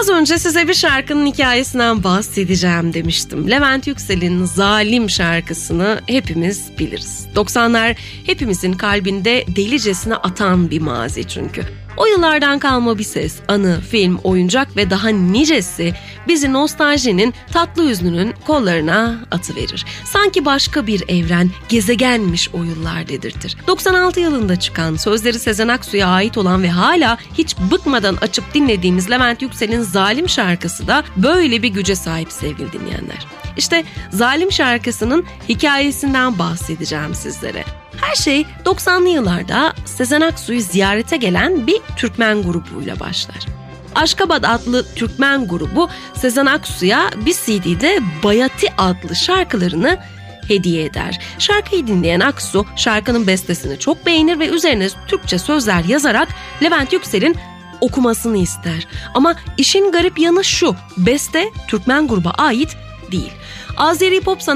Az önce size bir şarkının hikayesinden bahsedeceğim demiştim. Levent Yüksel'in Zalim şarkısını hepimiz biliriz. 90'lar hepimizin kalbinde delicesine atan bir mazi çünkü. O yıllardan kalma bir ses, anı, film, oyuncak ve daha nicesi bizi nostaljinin tatlı hüznünün kollarına atıverir. Sanki başka bir evren, gezegenmiş o yıllar dedirtir. 96 yılında çıkan, sözleri Sezen Aksu'ya ait olan ve hala hiç bıkmadan açıp dinlediğimiz Levent Yüksel'in Zalim şarkısı da böyle bir güce sahip sevgili dinleyenler. İşte Zalim şarkısının hikayesinden bahsedeceğim sizlere. Her şey 90'lı yıllarda Sezen Aksu'yu ziyarete gelen bir Türkmen grubuyla başlar. Aşkabat adlı Türkmen grubu Sezen Aksu'ya bir CD'de Bayati adlı şarkılarını hediye eder. Şarkıyı dinleyen Aksu şarkının bestesini çok beğenir ve üzerine Türkçe sözler yazarak Levent Yüksel'in okumasını ister. Ama işin garip yanı şu, beste Türkmen gruba ait değil. Azeri pop